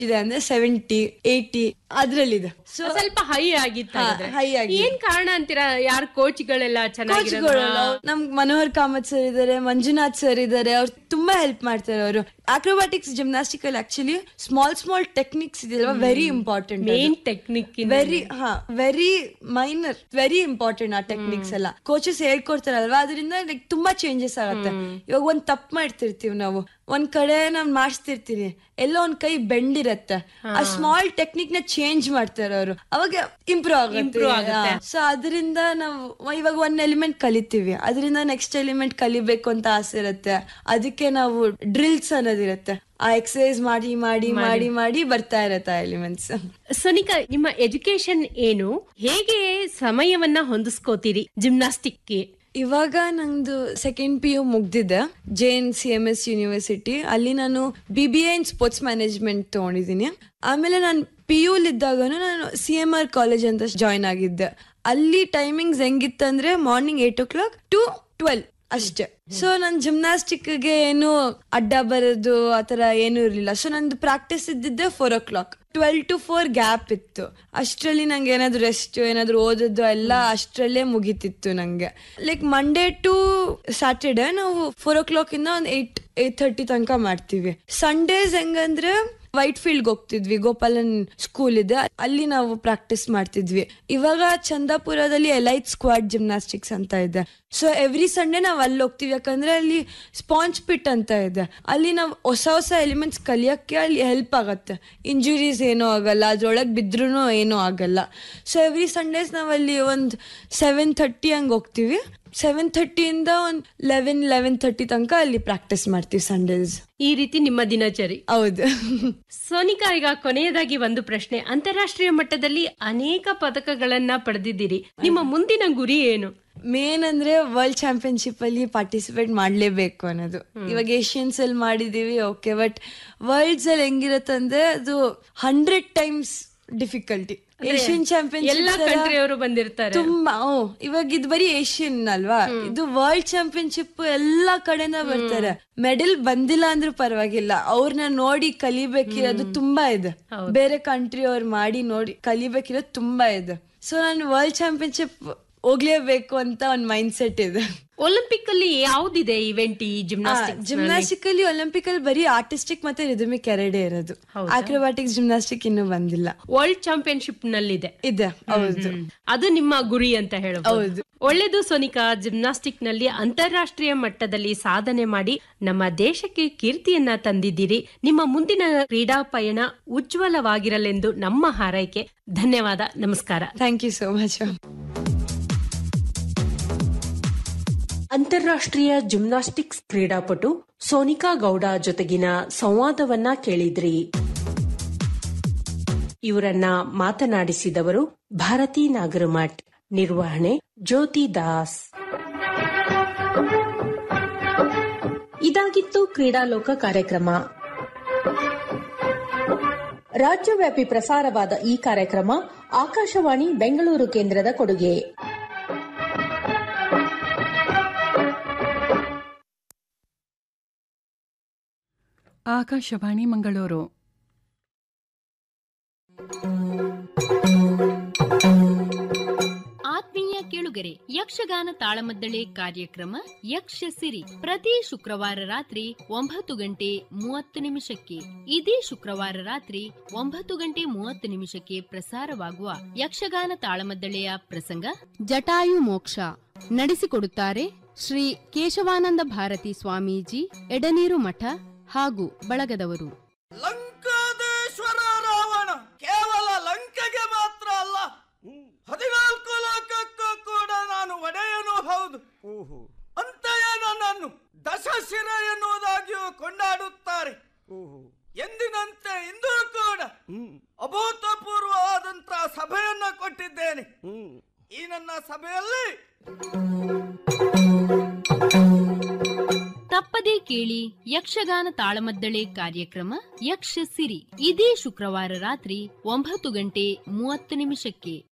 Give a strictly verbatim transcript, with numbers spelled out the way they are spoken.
ಇದೆ ಅಂದ್ರೆ seventy eighty ಅದ್ರಲ್ಲಿದೆ. So ಸ್ವಲ್ಪ ಹೈ ಆಗಿತ್ತು. ಹೈ ಆಗಿ ಏನ್ ಕಾರಣ ಅಂತೀರಾ? ಯಾರು ಕೋಚ್ಗಳೆಲ್ಲ ಕೋಚ್ಗಳು ನಮ್ ಮನೋಹರ್ ಕಾಮತ್ ಸರ್ ಇದಾರೆ, ಮಂಜುನಾಥ್ ಸರ್ ಇದಾರೆ, ಅವ್ರು ತುಂಬಾ ಹೆಲ್ಪ್ ಮಾಡ್ತಾರೆ. ಅವರು ಅಕ್ರೋಬ್ಯಾಟಿಕ್ಸ್ ಜಿಮ್ನಾಸ್ಟಿಕ್ ಅಲ್ಲಿ ಆಕ್ಚುಲಿ ಸ್ಮಾಲ್ ಸ್ಮಾಲ್ ಟೆಕ್ನಿಕ್ಸ್ ಇದೆಯಲ್ವಾ, very important. Main technique very ಹಾ ವೆರಿ ಮೈನರ್, ವೆರಿ ಇಂಪಾರ್ಟೆಂಟ್ ಆ ಟೆಕ್ನಿಕ್ಸ್ ಎಲ್ಲ. ಕೋಚಸ್ ಹೇಳ್ಕೊಡ್ತಾರಲ್ವಾ, ಅದರಿಂದ ಲೈಕ್ ತುಂಬಾ ಚೇಂಜಸ್ ಆಗುತ್ತೆ. ಇವಾಗ ಒಂದ್ ತಪ್ಪು ಮಾಡ್ತಿರ್ತೀವಿ ನಾವು, ಒಂದ್ ಕಡೆ ನಾವ್ ಮಾಡಿಸ್ತಿರ್ತೀವಿ, ಎಲ್ಲೋ ಒಂದ್ ಕೈ ಬೆಂಡ್ ಇರತ್ತೆ, ಆ ಸ್ಮಾಲ್ ಟೆಕ್ನಿಕ್ ನ ಚೇಂಜ್ ಮಾಡ್ತಾರೆ ಅವರು, ಅವಾಗ ಇಂಪ್ರೂವ್ ಆಗುತ್ತೆ. ಸೊ ಅದರಿಂದ ನಾವು ಇವಾಗ ಒಂದ್ ಎಲಿಮೆಂಟ್ ಕಲಿತೀವಿ, ಅದರಿಂದ ನೆಕ್ಸ್ಟ್ ಎಲಿಮೆಂಟ್ ಕಲಿಬೇಕು ಅಂತ ಆಸೆ ಇರುತ್ತೆ. ಅದಕ್ಕೆ ನಾವು ಡ್ರಿಲ್ಸ್ ಅನ್ನೋದಿರುತ್ತೆ, ಆ ಎಕ್ಸರ್ಸೈಸ್ ಮಾಡಿ ಮಾಡಿ ಮಾಡಿ ಮಾಡಿ ಬರ್ತಾ ಇರತ್ತೆ ಎಲಿಮೆಂಟ್ಸ್. ಸೋನಿಕಾ, ನಿಮ್ಮ ಎಜುಕೇಶನ್ ಏನು? ಹೇಗೆ ಸಮಯವನ್ನ ಹೊಂದಿಸ್ಕೋತೀರಿ ಜಿಮ್ನಾಸ್ಟಿಕ್ಗೆ? ಇವಾಗ ನಂದು ಸೆಕೆಂಡ್ ಪಿ ಯು ಮುಗ್ದಿದೆ, J N C M S university. ಅಲ್ಲಿ ನಾನು B B A in sports management ತಗೊಂಡಿದ್ದೀನಿ. ಆಮೇಲೆ ನಾನು ಪಿ ಯು ಇದ್ದಾಗನು ನಾನು ಸಿ ಎಂ ಆರ್ ಕಾಲೇಜ್ ಅಂತ ಜಾಯ್ನ್ ಆಗಿದ್ದೆ. ಅಲ್ಲಿ timings ಹೆಂಗಿತ್ತಂದ್ರೆ morning eight O clock to twelve ಅಷ್ಟೇ. ಸೊ ನನ್ ಜಿಮ್ನಾಸ್ಟಿಕ್ಗೆ ಏನು ಅಡ್ಡ ಬರೋದು ಆತರ ಏನು ಇರ್ಲಿಲ್ಲ. ಸೊ ನಂದು ಪ್ರಾಕ್ಟೀಸ್ ಇದ್ದಿದ್ದೆ four O clock, twelve to four gap ಇತ್ತು. ಅಷ್ಟರಲ್ಲಿ ನಂಗೆ ಏನಾದ್ರು ರೆಸ್ಟ್ ಏನಾದ್ರು ಓದೋದು ಎಲ್ಲ ಅಷ್ಟರಲ್ಲೇ ಮುಗಿತಿತ್ತು ನಂಗೆ. ಲೈಕ್ ಮಂಡೇ ಟು ಸ್ಯಾಟರ್ಡೆ ನಾವು ಫೋರ್ ಓ ಕ್ಲಾಕ್ ಇಂದ ಒಂದ್ ಏಟ್ ಏಟ್ ಥರ್ಟಿ ತನಕ ಮಾಡ್ತೀವಿ. ಸಂಡೇಸ್ ಹೆಂಗಂದ್ರೆ ವೈಟ್ ಫೀಲ್ಡ್ ಹೋಗ್ತಿದ್ವಿ, ಗೋಪಾಲನ್ ಸ್ಕೂಲ್ ಇದೆ, ಅಲ್ಲಿ ನಾವು ಪ್ರಾಕ್ಟೀಸ್ ಮಾಡ್ತಿದ್ವಿ. ಇವಾಗ ಚಂದಾಪುರದಲ್ಲಿ ಎಲೈಟ್ ಸ್ಕ್ವಾಡ್ ಜಿಮ್ನಾಸ್ಟಿಕ್ಸ್ ಅಂತ ಇದೆ. ಸೊ ಎವ್ರಿ ಸಂಡೇ ನಾವ್ ಅಲ್ಲಿ ಹೋಗ್ತಿವಿ, ಯಾಕಂದ್ರೆ ಅಲ್ಲಿ ಸ್ಪಾಂಜ್ ಪಿಟ್ ಅಂತ ಇದೆ. ಅಲ್ಲಿ ನಾವು ಹೊಸ ಹೊಸ ಎಲಿಮೆಂಟ್ಸ್ ಕಲಿಯಕ್ಕೆ ಅಲ್ಲಿ ಹೆಲ್ಪ್ ಆಗತ್ತೆ. ಇಂಜುರೀಸ್ ಏನೂ ಆಗಲ್ಲ, ಅದ್ರೊಳಗೆ ಬಿದ್ರೂ ಏನೂ ಆಗಲ್ಲ. ಸೊ ಎವ್ರಿ ಸಂಡೇಸ್ ನಾವ್ ಅಲ್ಲಿ ಒಂದ್ ಸೆವೆನ್ ಥರ್ಟಿ ಹಂಗ್ ಹೋಗ್ತಿವಿ. ಸೆವೆನ್ ಥರ್ಟಿಯಿಂದ ಒಂದ್ ಲೆವೆನ್ ಲೆವೆನ್ ಥರ್ಟಿ ತನಕ ಅಲ್ಲಿ ಪ್ರಾಕ್ಟೀಸ್ ಮಾಡ್ತೀವಿ ಸಂಡೇಸ್. ಈ ರೀತಿ ನಿಮ್ಮ ದಿನಚರಿ. ಹೌದು. ಸೋನಿಕಾ, ಈಗ ಕೊನೆಯದಾಗಿ ಒಂದು ಪ್ರಶ್ನೆ. ಅಂತಾರಾಷ್ಟ್ರೀಯ ಮಟ್ಟದಲ್ಲಿ ಅನೇಕ ಪದಕಗಳನ್ನ ಪಡೆದಿದ್ದೀರಿ, ನಿಮ್ಮ ಮುಂದಿನ ಗುರಿ ಏನು? ಮೇನ್ ಅಂದ್ರೆ ವರ್ಲ್ಡ್ ಚಾಂಪಿಯನ್ಶಿಪ್ ಅಲ್ಲಿ ಪಾರ್ಟಿಸಿಪೇಟ್ ಮಾಡ್ಲೇಬೇಕು ಅನ್ನೋದು. ಇವಾಗ ಏಷ್ಯನ್ಸ್ ಅಲ್ಲಿ ಮಾಡಿದೀವಿ, ಓಕೆ, ಬಟ್ ವರ್ಲ್ಡ್ಸ್ ಅಲ್ಲಿ ಹೆಂಗಿರತ್ತಂದ್ರೆ ಅದು hundred times difficulty. Asian championship ಬಂದಿರ್ತಾರೆ ತುಂಬಾ. ಇವಾಗ ಇದು ಬರೀ ಏಷ್ಯನ್ ಅಲ್ವಾ, ಇದು ವರ್ಲ್ಡ್ ಚಾಂಪಿಯನ್ಶಿಪ್ ಎಲ್ಲಾ ಕಡೆಯಿಂದ ಬರ್ತಾರೆ. ಮೆಡಲ್ ಬಂದಿಲ್ಲ ಅಂದ್ರೂ ಪರವಾಗಿಲ್ಲ, ಅವ್ರನ್ನ ನೋಡಿ ಕಲಿಬೇಕಿರೋದು ತುಂಬಾ ಇದೆ. ಬೇರೆ ಕಂಟ್ರಿ ಅವ್ರು ಮಾಡಿ ನೋಡಿ ಕಲಿಬೇಕಿರೋದು ತುಂಬಾ ಇದೆ. ಸೊ ನಾನು ವರ್ಲ್ಡ್ ಚಾಂಪಿಯನ್ಶಿಪ್ ಹೋಗ್ಲೇಬೇಕು ಅಂತ ಒಂದ್ ಮೈಂಡ್ ಸೆಟ್ ಇದೆ. ಒಲಿಂಪಿಕ್ ಅಲ್ಲಿ ಯಾವ್ದಿದೆ ಇವೆಂಟ್? ಈ ಜಿಮ್ನಾಸ್ಟಿಕ್ ಜಿಮ್ನಾಸ್ಟಿಕ್ ಅಲ್ಲಿ ಒಲಿಂಪಿಕ್ ಅಲ್ಲಿ ಬರೀ ಆರ್ಟಿಸ್ಟಿಕ್ ಮತ್ತೆ ರಿದಮಿಕ್ ಎರಡೇ ಇರೋದು. ಅಕ್ರೋಬ್ಯಾಟಿಕ್ಸ್ ಜಿಮ್ನಾಸ್ಟಿಕ್ ಇನ್ನೂ ಬಂದಿಲ್ಲ. ವರ್ಲ್ಡ್ ಚಾಂಪಿಯನ್ಶಿಪ್ ನಲ್ಲಿ ಇದೆ ಇದೆ ಹೌದು, ಅದು ನಿಮ್ಮ ಗುರಿ ಅಂತ ಹೇಳಬಹುದು. ಒಳ್ಳೆದು ಸೋನಿಕಾ, ಜಿಮ್ನಾಸ್ಟಿಕ್ ನಲ್ಲಿ ಅಂತಾರಾಷ್ಟ್ರೀಯ ಮಟ್ಟದಲ್ಲಿ ಸಾಧನೆ ಮಾಡಿ ನಮ್ಮ ದೇಶಕ್ಕೆ ಕೀರ್ತಿಯನ್ನ ತಂದಿದ್ದೀರಿ. ನಿಮ್ಮ ಮುಂದಿನ ಕ್ರೀಡಾ ಪಯಣ ಉಜ್ವಲವಾಗಿರಲೆಂದು ನಮ್ಮ ಹಾರೈಕೆ. ಧನ್ಯವಾದ, ನಮಸ್ಕಾರ. Thank you so much. ಅಂತಾರಾಷ್ಟ್ರೀಯ ಜಿಮ್ನಾಸ್ಟಿಕ್ಸ್ ಕ್ರೀಡಾಪಟು ಸೋನಿಕಾ ಗೌಡ ಜೊತೆಗಿನ ಸಂವಾದವನ್ನ ಕೇಳಿದ್ರಿ. ಇವರನ್ನ ಮಾತನಾಡಿಸಿದವರು ಭಾರತಿ ನಾಗರಮಠ್. ನಿರ್ವಹಣೆ ಜ್ಯೋತಿ ದಾಸ್. ಇದಾಗಿತ್ತು ಕ್ರೀಡಾಲೋಕ ಕಾರ್ಯಕ್ರಮ. ರಾಜ್ಯವ್ಯಾಪಿ ಪ್ರಸಾರವಾದ ಈ ಕಾರ್ಯಕ್ರಮ ಆಕಾಶವಾಣಿ ಬೆಂಗಳೂರು ಕೇಂದ್ರದ ಕೊಡುಗೆ. ಆಕಾಶವಾಣಿ ಮಂಗಳೂರು. ಆತ್ಮೀಯ ಕೇಳುಗರೆ, ಯಕ್ಷಗಾನ ತಾಳಮದ್ದಳೆ ಕಾರ್ಯಕ್ರಮ ಯಕ್ಷ ಸಿರಿ ಪ್ರತಿ ಶುಕ್ರವಾರ ರಾತ್ರಿ ಒಂಬತ್ತು ಗಂಟೆ ಮೂವತ್ತು ನಿಮಿಷಕ್ಕೆ. ಇದೇ ಶುಕ್ರವಾರ ರಾತ್ರಿ ಒಂಬತ್ತು ಗಂಟೆ ಮೂವತ್ತು ನಿಮಿಷಕ್ಕೆ ಪ್ರಸಾರವಾಗುವ ಯಕ್ಷಗಾನ ತಾಳಮದ್ದಳೆಯ ಪ್ರಸಂಗ ಜಟಾಯು ಮೋಕ್ಷ. ನಡೆಸಿಕೊಡುತ್ತಾರೆ ಶ್ರೀ ಕೇಶವಾನಂದ ಭಾರತಿ ಸ್ವಾಮೀಜಿ, ಎಡನೀರು ಮಠ ಹಾಗೂ ಬಳಗದವರು. ಲಂಕಾದೇಶ್ವರ ರಾವಣ ಕೇವಲ ಲಂಕೆಗೆ ಮಾತ್ರ ಅಲ್ಲ, ಹದಿನಾಲ್ಕು ಲೋಕಕ್ಕೂ ಕೂಡ ನಾನು ಒಡೆಯನು ಹೌದು. ಅಂತೆಯೇ ನನ್ನನ್ನು ದಶಶಿರ ಎನ್ನುವುದಾಗಿಯೂ ಕೊಂಡಾಡುತ್ತಾರೆ. ಎಂದಿನಂತೆ ಇಂದು ಕೂಡ ಅಭೂತಪೂರ್ವವಾದಂತಹ ಸಭೆಯನ್ನ ಕೊಟ್ಟಿದ್ದೇನೆ. ಈ ನನ್ನ ಸಭೆಯಲ್ಲಿ ತಪ್ಪದೇ ಕೇಳಿ ಯಕ್ಷಗಾನ ತಾಳಮದ್ದಳೆ ಕಾರ್ಯಕ್ರಮ ಯಕ್ಷ ಸಿರಿ ಇದೇ ಶುಕ್ರವಾರ ರಾತ್ರಿ ಒಂಬತ್ತು ಗಂಟೆ ಮೂವತ್ತು ನಿಮಿಷಕ್ಕೆ.